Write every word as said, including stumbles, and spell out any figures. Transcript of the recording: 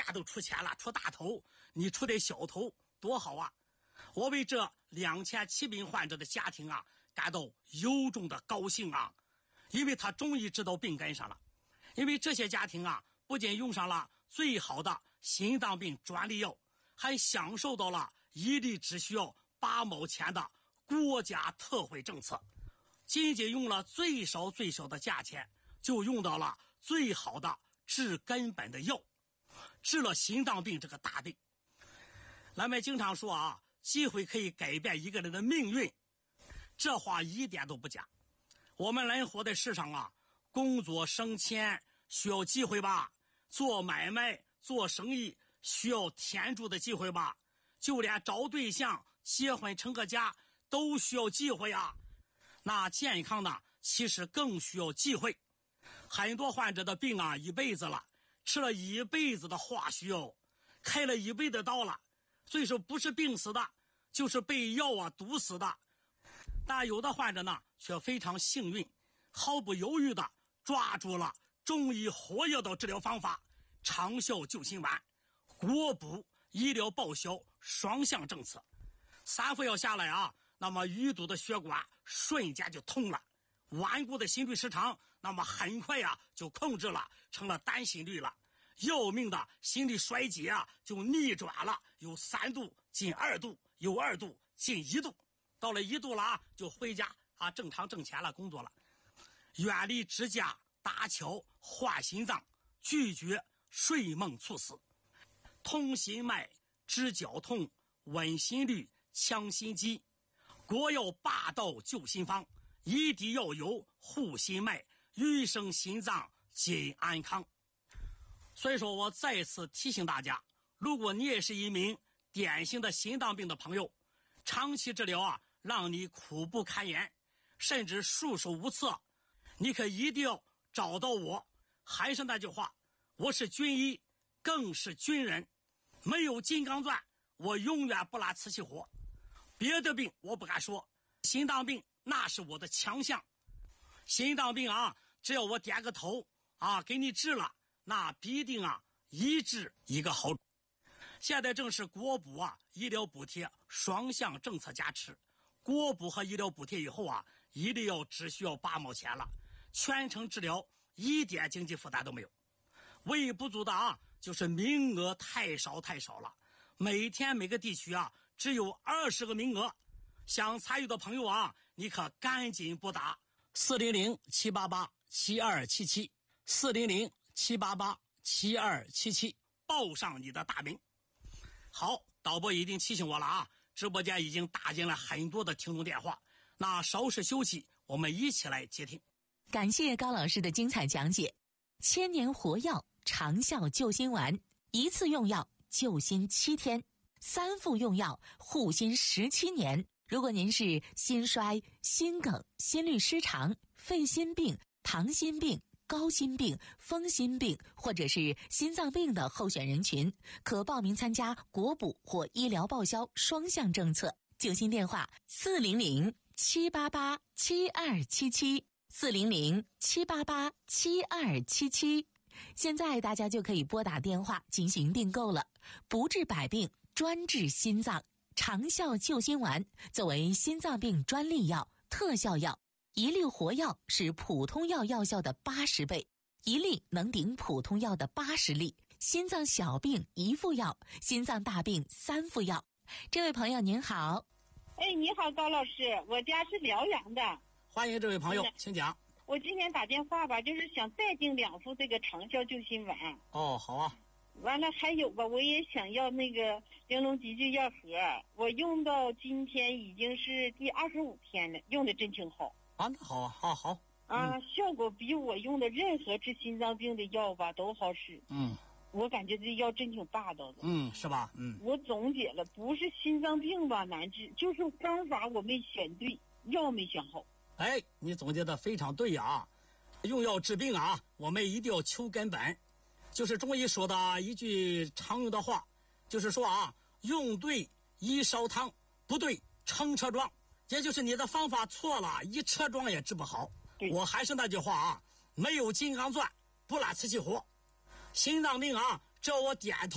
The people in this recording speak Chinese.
家都出钱了，出大头，你出点小头多好啊！我为这两千七病患者的家庭啊感到由衷的高兴啊，因为他终于知道病根上了。因为这些家庭啊不仅用上了最好的心脏病专利药，还享受到了一粒只需要八毛钱的国家特惠政策，仅仅用了最少最少的价钱，就用到了最好的治根本的药，治了心脏病这个大病。咱们经常说啊，机会可以改变一个人的命运，这话一点都不假。我们人活在世上啊，工作生钱需要机会吧，做买卖做生意需要天助的机会吧，就连找对象结婚成个家都需要机会啊。那健康呢，其实更需要机会。很多患者的病啊一辈子了，吃了一辈子的化学药，开了一辈子刀了，所以说不是病死的，就是被药啊毒死的。但有的患者呢却非常幸运，毫不犹豫的抓住了中医活药的治疗方法，长效救心丸，国补医疗报销双向政策，三副药下来啊，那么淤堵的血管瞬间就通了，顽固的心律失常那么很快啊就控制了，成了单心律了，要命的心律衰竭啊就逆转了，由三度进二度，由二度进一度，到了一度了啊就回家啊正常挣钱了，工作了。远离支架搭桥换心脏，拒绝睡梦猝死，通心脉治绞痛，稳心律强心肌，国药霸道救心方，一滴药油护心脉，余生心脏尽安康。所以说我再次提醒大家，如果你也是一名典型的心脏病的朋友，长期治疗啊让你苦不堪言，甚至束手无策，你可一定要找到我。还是那句话，我是军医更是军人，没有金刚钻我永远不拉瓷器活。别的病我不敢说，心脏病那是我的强项。心脏病啊，只要我点个头啊给你治了，那必定啊医治一个好。现在正是国补啊医疗补贴双向政策加持，国补和医疗补贴以后啊，一定要只需要八毛钱了，全程治疗一点经济负担都没有。唯一不足的啊就是名额太少太少了，每天每个地区啊只有二十个名额。想参与的朋友啊，你可赶紧拨打四零零七八八七二七七四零零七八八七二七七，报上你的大名。好，导播已经提醒我了啊，直播间已经打进了很多的听众电话，那稍事休息，我们一起来接听。 感谢高老师的精彩讲解。千年活药长效救心丸，一次用药救心七天，三副用药护心十七年。如果您是心衰、心梗、心律失常、肺心病、糖心病、高心病、风心病或者是心脏病的候选人群，可报名参加国补或医疗报销双向政策。救心电话四零零七八八七二七七四零零七八八七二七七。现在大家就可以拨打电话进行订购了。不治百病，专治心脏，长效救心丸作为心脏病专利药、特效药，一粒活药是普通药药效的八十倍，一粒能顶普通药的八十粒。心脏小病一副药，心脏大病三副药。这位朋友您好。 哎，你好高老师，我家是辽阳的。 欢迎这位朋友，请讲。 我今天打电话吧，就是想再订两副这个长效救心丸。 哦，好啊。 完了还有吧，我也想要那个玲珑集聚药盒，我用到今天已经是第二十五天了，用的真挺好。 啊，那好啊，好好。 啊、 嗯， 效果比我用的任何治心脏病的药吧都好使。 嗯， 我感觉这药真挺霸道的。 嗯，是吧？嗯， 我总结了，不是心脏病吧难治，就是方法我没选对，药没选好。 哎，你总结的非常对啊！用药治病啊，我们一定要求根本。就是中医说的一句常用的话，就是说啊，用对一烧汤，不对成车桩。也就是你的方法错了，一车桩也治不好。我还是那句话啊，没有金刚钻不拉瓷器活。心脏病啊，只要我点头